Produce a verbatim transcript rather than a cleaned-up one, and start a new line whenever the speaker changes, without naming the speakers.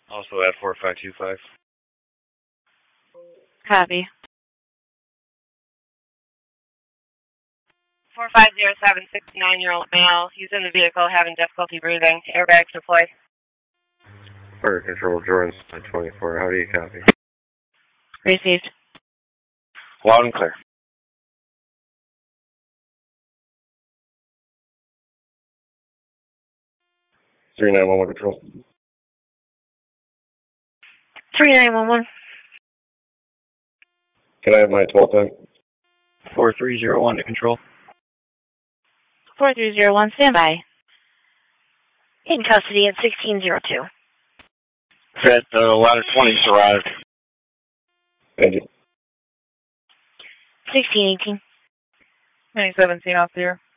Also at four five two five.
Copy. four five zero seven, sixty-nine-year-old male. He's in the vehicle having difficulty breathing. Airbags deployed.
Fire Control, Jordan twenty-four. How do you copy?
Received.
Loud and clear. three nine one one Control.
three nine one one.
Can I have my twelve time?
four three zero one to Control.
four three zero one, standby. In custody at sixteen zero two.
Fed, uh, ladder twenty's arrived.
Thank you.
sixteen eighteen.
nine seventeen off there.